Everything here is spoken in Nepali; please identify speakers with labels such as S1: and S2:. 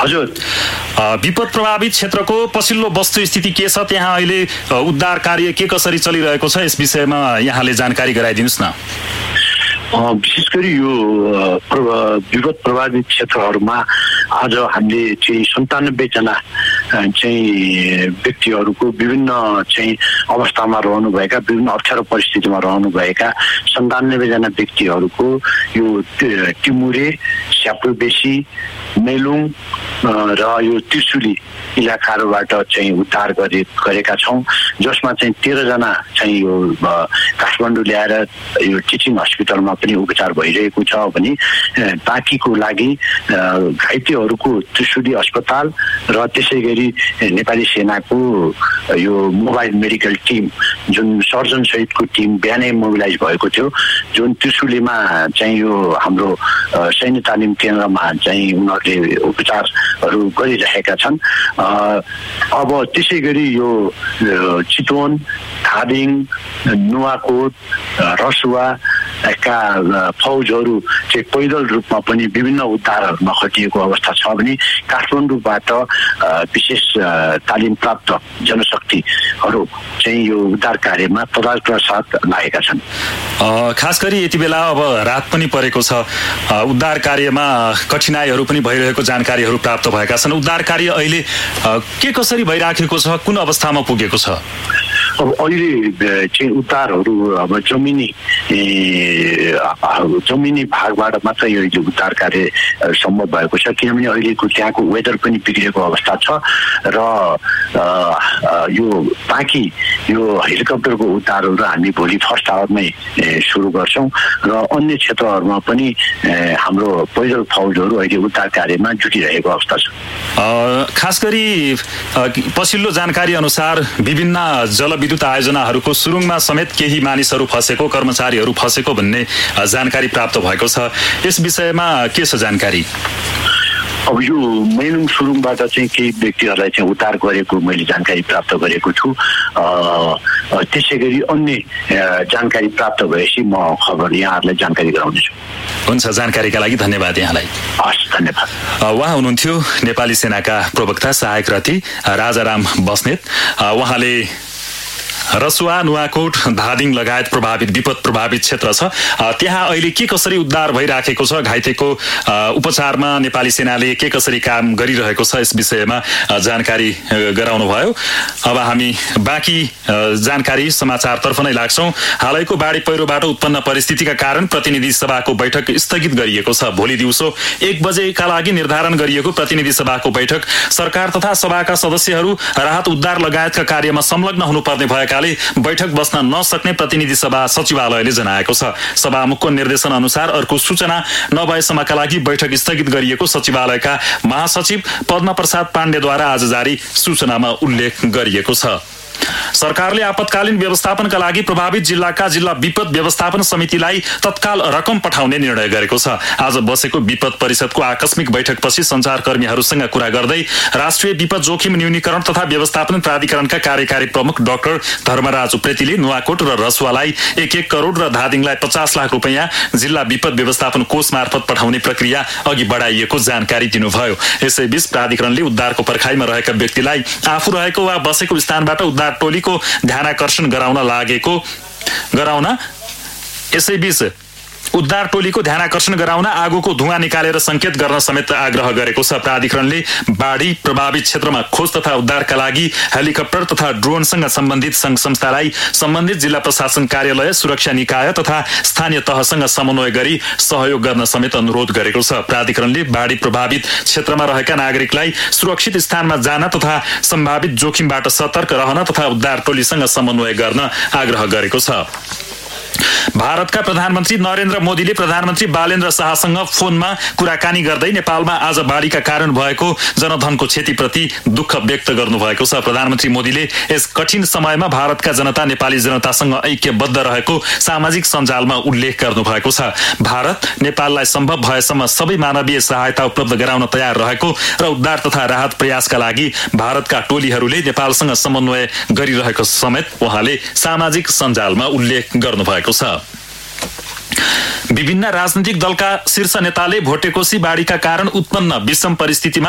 S1: हजुर,
S2: विपद प्रभावित क्षेत्रको पछिल्लो वस्तुस्थिति के छ, त्यहाँ अहिले उद्धार कार्य के कसरी चलिरहेको छ, यस विषयमा यहाँले जानकारी गराइदिनुहोस् न।
S1: विशेष गरी यो विपद प्रभावित क्षेत्रहरूमा आज हामीले चाहिँ 97 जना चाहिँ व्यक्तिहरूको विभिन्न चाहिँ अवस्थामा रहनुभएका, विभिन्न अप्ठ्यारो परिस्थितिमा रहनुभएका 97 जना व्यक्तिहरूको यो टिमुरे, स्यापुबेसी, मेलुङ र यो त्रिशुली इलाकाहरूबाट चाहिँ उद्धार गरेका छौँ, जसमा चाहिँ 13 जना चाहिँ यो काठमाडौँ ल्याएर यो टिचिङ हस्पिटलमा पनि उपचार भइरहेको छ भने बाँकीको लागि घाइतेहरूको त्रिशुली अस्पताल र त्यसै गरी नेपाली सेनाको यो मोबाइल मेडिकल टिम जुन सर्जन सहितको टिम बिहानै मोबिलाइज भएको थियो, जुन त्रिशुलीमा चाहिँ यो हाम्रो सैन्य तालिम केन्द्रमा चाहिँ उनीहरूले उपचारहरू गरिरहेका छन्। अब त्यसै गरी यो चितवन, धादिङ, नुवाकोट, रसुवा का फौजहरू चाहिँ पैदल रूपमा पनि विभिन्न उद्धारहरूमा खटिएको अवस्था छ भने काठमाडौँबाट विशेष तालिम प्राप्त जनशक्तिहरू चाहिँ यो उद्धार कार्यमा तदारुका साथ लागेका छन्।
S2: खास गरी यति बेला अब रात पनि परेको छ, उद्धार कार्यमा कठिनाइहरू पनि भइरहेको जानकारीहरू प्राप्त भएका छन्। उद्धार कार्य अहिले के कसरी भइराखेको छ, कुन अवस्थामा पुगेको छ?
S1: अब अहिले चाहिँ उद्धारहरू अब जमिनी भागबाट मात्र यो उद्धार कार्य सम्भव भएको छ, किनभने अहिलेको त्यहाँको वेदर पनि बिग्रेको अवस्था छ र यो बाँकी यो हेलिकप्टरको उद्धारहरू हामी भोलि फर्स्ट आवरमै सुरु गर्छौँ र अन्य क्षेत्रहरूमा पनि हाम्रो पैदल फौजहरू अहिले उद्धार कार्यमा जुटिरहेको अवस्था छ।
S2: खास गरी पछिल्लो जानकारी अनुसार विभिन्न जलविद्युत आयोजनाहरूको सुरुङमा समेत केही मानिसहरू फसेको, कर्मचारीहरू फसेको भन्ने जानकारी प्राप्त भएको छ, यस विषयमा के छ जानकारी?
S1: अब यो मेलुङ सुरुङबाट चाहिँ केही व्यक्तिहरूलाई चाहिँ उद्धार गरेको मैले जानकारी प्राप्त गरेको छु। त्यसै गरी अन्य जानकारी प्राप्त भएपछि म खबर यहाँहरूलाई जानकारी गराउनेछु।
S2: हुन्छ, जानकारीका लागि धन्यवाद यहाँलाई।
S1: हस्, धन्यवाद।
S2: उहाँ हुनुहुन्थ्यो नेपाली सेनाका प्रवक्ता सहायक रथी राजाराम बस्नेत। उहाँले रसुवा, नुवाकोट, धादिङ लगायत विपद प्रभावित क्षेत्र छ, त्यहाँ अहिले के कसरी उद्धार भइराखेको छ, घाइतेको उपचारमा नेपाली सेनाले के कसरी काम गरिरहेको छ, यस विषयमा जानकारी गराउनु भयो। अब हामी बाँकी जानकारी समाचारतर्फ नै लाग्छौँ। हालैको बाढी पहिरोबाट उत्पन्न परिस्थितिका कारण प्रतिनिधि सभाको बैठक स्थगित गरिएको छ। भोलि दिउँसो 1 बजेका लागि निर्धारण गरिएको प्रतिनिधि सभाको बैठक सरकार तथा सभाका सदस्यहरू राहत उद्धार लगायतका कार्यमा संलग्न हुनुपर्ने भएकाले बैठक बस्न नसक्ने प्रतिनिधि सभा सचिवालयले जनाएको छ। सभामुखको निर्देशन अनुसार अर्को सूचना नभएसम्मका लागि बैठक स्थगित गरिएको सचिवालयका महासचिव पद्म प्रसाद पाण्डेद्वारा आज जारी सूचनामा उल्लेख गरिएको छ। सरकारले आपतकालीन व्यवस्थापनका लागि प्रभावित जिल्लाका जिल्ला विपद व्यवस्थापन समितिलाई तत्काल रकम पठाउने निर्णय गरेको छ। आज बसेको विपद परिषदको आकस्मिक बैठकपछि सञ्चारकर्मीहरूसँग कुरा गर्दै राष्ट्रिय विपद जोखिम न्यूनीकरण तथा व्यवस्थापन प्राधिकरणका कार्यकारी प्रमुख डाक्टर धर्मराज उप्रेतीले नुवाकोट र रसुवालाई 1-1 करोड र धादिङलाई 50 लाख रुपैयाँ जिल्ला विपद व्यवस्थापन कोष मार्फत पठाउने प्रक्रिया अघि बढाइएको जानकारी दिनुभयो। यसैबीच प्राधिकरणले उद्धारको पर्खाइमा रहेका व्यक्तिलाई आफू रहेको वा बसेको स्थानबाट उद्धार टोलीको ध्यानाकर्षण गराउन आगोको धुवाँ निकालेर संकेत गर्न समेत आग्रह गरेको छ। प्राधिकरणले बाढी प्रभावित क्षेत्रमा खोज तथा उद्धारका लागि हेलिकप्टर तथा ड्रोनसँग सम्बन्धित संघ संस्थालाई सम्बन्धित जिल्ला प्रशासन कार्यालय, सुरक्षा निकाय तथा स्थानीय तहसँग समन्वय गरी सहयोग गर्न समेत अनुरोध गरेको छ। प्राधिकरणले बाढी प्रभावित क्षेत्रमा रहेका नागरिकलाई सुरक्षित स्थानमा जान तथा सम्भावित जोखिमबाट सतर्क रहन तथा उद्धार टोलीसँग समन्वय गर्न आग्रह गरेको छ। भारतका प्रधानमन्त्री नरेन्द्र मोदीले प्रधानमन्त्री बालेन्द्र शाहसँग फोनमा कुराकानी गर्दै नेपालमा आज बाढीका कारण भएको जनधनको क्षतिप्रति दुःख व्यक्त गर्नुभएको छ। प्रधानमन्त्री मोदीले यस कठिन समयमा भारतका जनता नेपाली जनतासँग ऐक्यबद्ध रहेको सामाजिक सञ्जालमा उल्लेख गर्नुभएको छ। भारत नेपाललाई सम्भव भएसम्म सबै मानवीय सहायता उपलब्ध गराउन तयार रहेको र उद्धार तथा राहत प्रयासका लागि भारतका टोलीहरूले नेपालसँग समन्वय गरिरहेको समेत उहाँले सामाजिक सञ्जालमा उल्लेख गर्नुभएको छ। विभिन्न राजनीतिक दलका शीर्ष नेताले भोटेकोशी बाढीका कारण उत्पन्न विषम परिस्थितिमा